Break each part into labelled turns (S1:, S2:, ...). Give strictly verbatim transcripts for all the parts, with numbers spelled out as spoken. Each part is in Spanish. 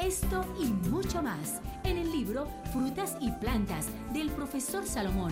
S1: Esto y mucho más en el libro Frutas y Plantas del profesor Salomón.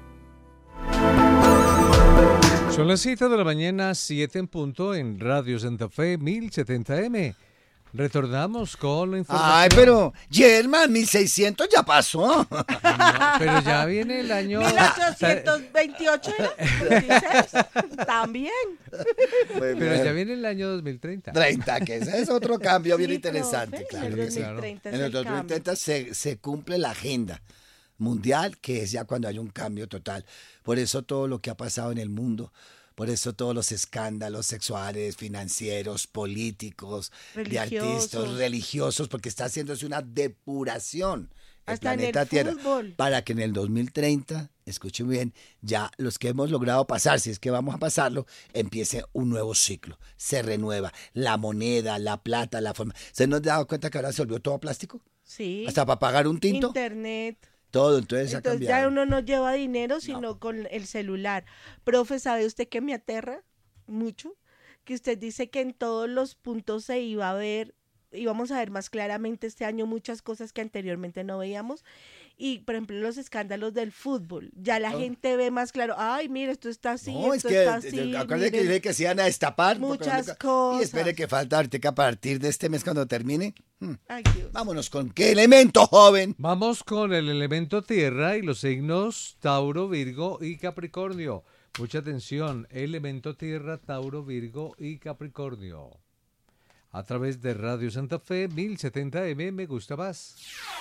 S2: Son las siete de la mañana, siete en punto en Radio Santa Fe mil setenta eme. Retornamos con la información.
S3: Ay, pero, German, mil seiscientos ya pasó.
S2: No, pero ya viene el año...
S4: mil ochocientos veintiocho era. También.
S2: Pero ya viene el año dos mil treinta.
S3: treinta, que ese es otro cambio bien
S4: Sí,
S3: interesante.
S4: profe,
S3: Claro.
S4: en el dos mil treinta es
S3: En el
S4: el
S3: dos mil treinta
S4: cambio.
S3: se, se cumple la agenda mundial, que es ya cuando hay un cambio total. Por eso todo lo que ha pasado en el mundo, por eso todos los escándalos sexuales, financieros, políticos, de
S4: Religiosos.
S3: artistas, religiosos, porque está haciéndose una depuración el
S4: Hasta en
S3: planeta
S4: el
S3: Tierra,
S4: fútbol.
S3: para que en el dos mil treinta, escuchen bien, ya los que hemos logrado pasar, si es que vamos a pasarlo, empiece un nuevo ciclo, se renueva la moneda, la plata, la forma. ¿Se nos ha dado cuenta que ahora se volvió todo plástico?
S4: Sí.
S3: Hasta para pagar un tinto,
S4: Internet.
S3: todo, entonces, ha
S4: Entonces ya
S3: cambiado.
S4: uno no lleva dinero, sino con el celular. Profe, ¿sabe usted que me aterra mucho? Que usted dice que en todos los puntos se iba a ver, íbamos a ver más claramente este año muchas cosas que anteriormente no veíamos. Y, por ejemplo, los escándalos del fútbol. Ya la
S3: Oh.
S4: gente ve más claro, ay, mire, esto está así,
S3: No, es
S4: esto
S3: que,
S4: está así.
S3: acuérdate que
S4: miren.
S3: dije que se iban a destapar.
S4: Muchas
S3: porque-
S4: cosas.
S3: Y espere que falta ahorita a partir de este mes cuando termine. hmm,
S4: Ay, Dios.
S3: Vámonos con qué elemento, joven.
S2: Vamos con el elemento tierra y los signos Tauro, Virgo y Capricornio. Mucha atención, elemento tierra, Tauro, Virgo y Capricornio. A través de Radio Santa Fe mil setenta eme, me gusta más.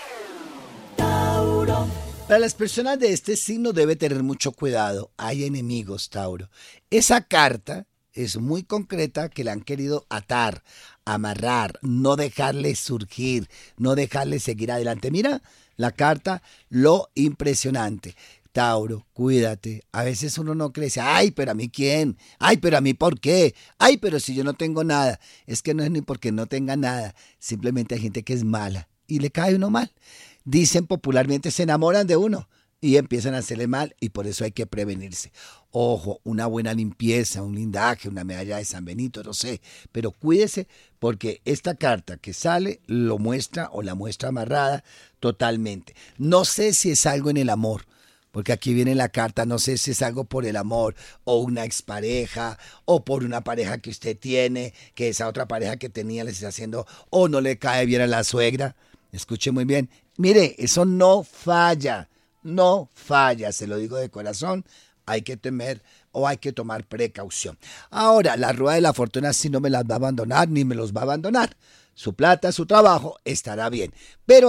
S3: Para las personas de este signo debe tener mucho cuidado. Hay enemigos, Tauro. Esa carta es muy concreta, que la han querido atar, amarrar, no dejarle surgir, no dejarle seguir adelante. Mira la carta, lo impresionante. Tauro, cuídate. A veces uno no crece. Ay, pero a mí quién. Ay, pero a mí por qué. Ay, pero si yo no tengo nada. Es que no es ni porque no tenga nada. Simplemente hay gente que es mala y le cae uno mal. Dicen popularmente, se enamoran de uno y empiezan a hacerle mal, y por eso hay que prevenirse. Ojo, una buena limpieza, un lindaje, una medalla de San Benito, no sé, pero cuídese, porque esta carta que sale lo muestra o la muestra amarrada totalmente. No sé si es algo en el amor, porque aquí viene la carta, no sé si es algo por el amor, o una expareja, o por una pareja que usted tiene, que esa otra pareja que tenía le está haciendo, o no le cae bien a la suegra. Escuche muy bien. Mire, eso no falla, no falla, se lo digo de corazón. Hay que temer o hay que tomar precaución. Ahora, la rueda de la fortuna sí no me las va a abandonar, ni me los va a abandonar. Su plata, su trabajo estará bien, pero